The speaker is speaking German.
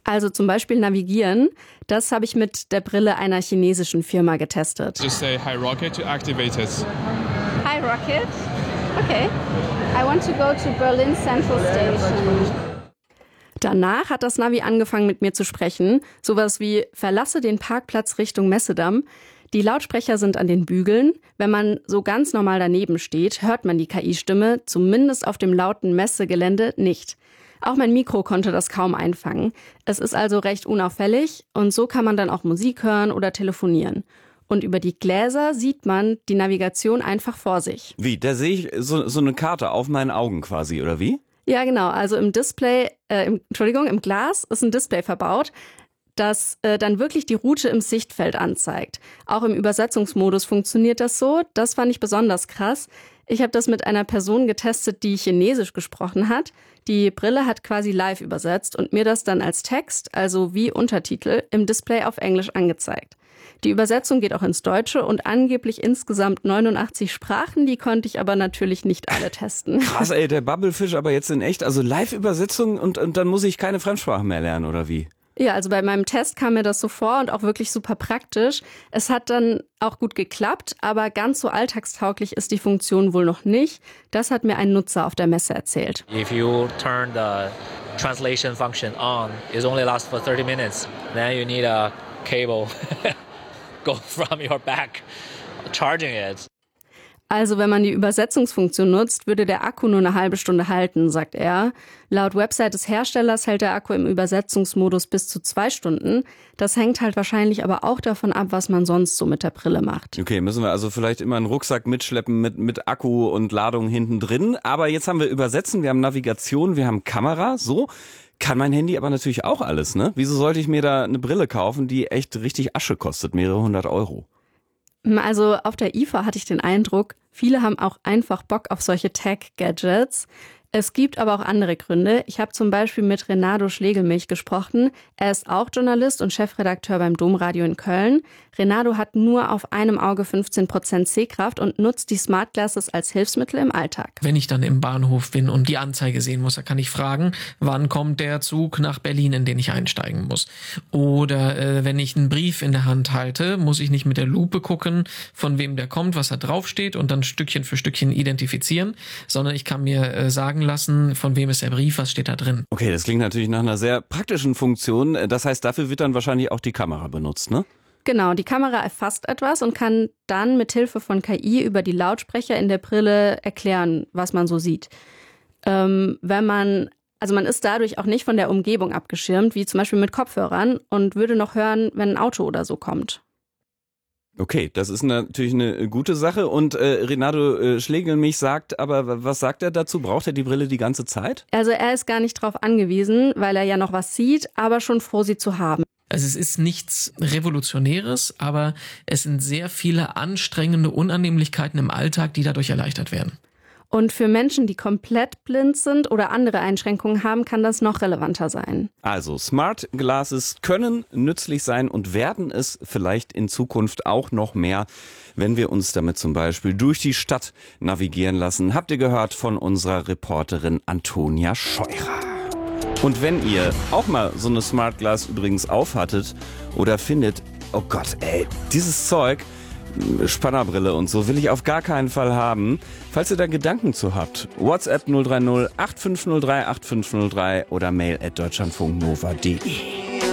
Also zum Beispiel navigieren, das habe ich mit der Brille einer chinesischen Firma getestet. Just say hi Rocket to activate it. Hi Rocket. Okay. I want to go to Berlin Central Station. Danach hat das Navi angefangen mit mir zu sprechen. Sowas wie, verlasse den Parkplatz Richtung Messedamm. Die Lautsprecher sind an den Bügeln. Wenn man so ganz normal daneben steht, hört man die KI-Stimme, zumindest auf dem lauten Messegelände nicht. Auch mein Mikro konnte das kaum einfangen. Es ist also recht unauffällig und so kann man dann auch Musik hören oder telefonieren. Und über die Gläser sieht man die Navigation einfach vor sich. Wie, da sehe ich so eine Karte auf meinen Augen quasi, oder wie? Ja, genau. Also im Glas ist ein Display verbaut, das dann wirklich die Route im Sichtfeld anzeigt. Auch im Übersetzungsmodus funktioniert das so. Das fand ich besonders krass. Ich habe das mit einer Person getestet, die Chinesisch gesprochen hat. Die Brille hat quasi live übersetzt und mir das dann als Text, also wie Untertitel, im Display auf Englisch angezeigt. Die Übersetzung geht auch ins Deutsche und angeblich insgesamt 89 Sprachen, die konnte ich aber natürlich nicht alle testen. Krass, ey, der Bubblefish aber jetzt in echt, also Live-Übersetzung und dann muss ich keine Fremdsprachen mehr lernen, oder wie? Ja, also bei meinem Test kam mir das so vor und auch wirklich super praktisch. Es hat dann auch gut geklappt, aber ganz so alltagstauglich ist die Funktion wohl noch nicht. Das hat mir ein Nutzer auf der Messe erzählt. If you turn the translation function on, it only lasts for 30 minutes. Then you need a cable go from your back, charging it. Also wenn man die Übersetzungsfunktion nutzt, würde der Akku nur eine halbe Stunde halten, sagt er. Laut Website des Herstellers hält der Akku im Übersetzungsmodus bis zu 2 Stunden. Das hängt halt wahrscheinlich aber auch davon ab, was man sonst so mit der Brille macht. Okay, müssen wir also vielleicht immer einen Rucksack mitschleppen mit Akku und Ladung hinten drin. Aber jetzt haben wir Übersetzen, wir haben Navigation, wir haben Kamera, so. Kann mein Handy aber natürlich auch alles, ne? Wieso sollte ich mir da eine Brille kaufen, die echt richtig Asche kostet, mehrere 100 Euro? Also auf der IFA hatte ich den Eindruck, viele haben auch einfach Bock auf solche Tech-Gadgets. Es gibt aber auch andere Gründe. Ich habe zum Beispiel mit Renato Schlegelmilch gesprochen. Er ist auch Journalist und Chefredakteur beim Domradio in Köln. Renato hat nur auf einem Auge 15% Sehkraft und nutzt die Smart Glasses als Hilfsmittel im Alltag. Wenn ich dann im Bahnhof bin und die Anzeige sehen muss, da kann ich fragen, wann kommt der Zug nach Berlin, in den ich einsteigen muss. Oder wenn ich einen Brief in der Hand halte, muss ich nicht mit der Lupe gucken, von wem der kommt, was da draufsteht und dann Stückchen für Stückchen identifizieren, sondern ich kann mir sagen lassen, von wem ist der Brief, was steht da drin. Okay, das klingt natürlich nach einer sehr praktischen Funktion. Das heißt, dafür wird dann wahrscheinlich auch die Kamera benutzt, ne? Genau, die Kamera erfasst etwas und kann dann mit Hilfe von KI über die Lautsprecher in der Brille erklären, was man so sieht. Man ist dadurch auch nicht von der Umgebung abgeschirmt, wie zum Beispiel mit Kopfhörern und würde noch hören, wenn ein Auto oder so kommt. Okay, das ist natürlich eine gute Sache. Und Renato Schlegelmilch sagt, aber was sagt er dazu? Braucht er die Brille die ganze Zeit? Also er ist gar nicht drauf angewiesen, weil er ja noch was sieht, aber schon froh, sie zu haben. Also es ist nichts Revolutionäres, aber es sind sehr viele anstrengende Unannehmlichkeiten im Alltag, die dadurch erleichtert werden. Und für Menschen, die komplett blind sind oder andere Einschränkungen haben, kann das noch relevanter sein. Also Smart Glasses können nützlich sein und werden es vielleicht in Zukunft auch noch mehr, wenn wir uns damit zum Beispiel durch die Stadt navigieren lassen. Habt ihr gehört von unserer Reporterin Antonia Scheurer. Und wenn ihr auch mal so eine Smart Glass übrigens aufhattet oder findet, oh Gott, ey, dieses Zeug, Spannerbrille und so will ich auf gar keinen Fall haben. Falls ihr da Gedanken zu habt, WhatsApp 030 8503 8503 oder mail@deutschlandfunknova.de.